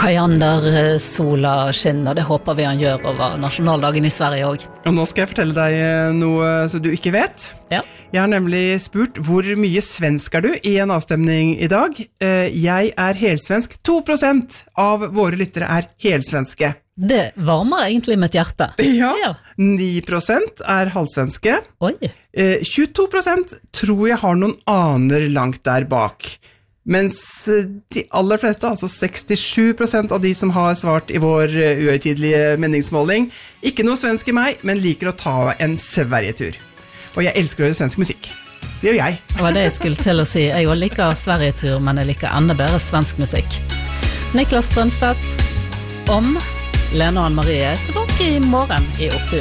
Kajander sola skinner, det håper vi han gjør over nasjonaldagen i Sverige også. Og nå skal jeg fortelle deg noe så du ikke vet. Ja. Jeg har nemlig spurt hvor mye svensk er du i en avstemning i dag. Jeg er helsvensk. 2% av våre lyttere er helsvenske. Det varmer egentlig mitt hjerte. Ja. 9% er halvsvenske. Oi. 22% tror jeg har noen aner langt der bak. Mens de aller fleste, altså 67% av de som har svart i vår uhøytidelige meningsmåling, ikke noe svensk i meg, men liker å ta en Sverigetur. Og jeg elsker å høre svensk musikk. Det gjør jeg. Det var det jeg skulle til å si. Jeg liker Sverigetur, men jeg liker enda bedre svensk musikk. Niklas Strømstedt om Lene og Anne Marie tilbake i morgen i Opptur.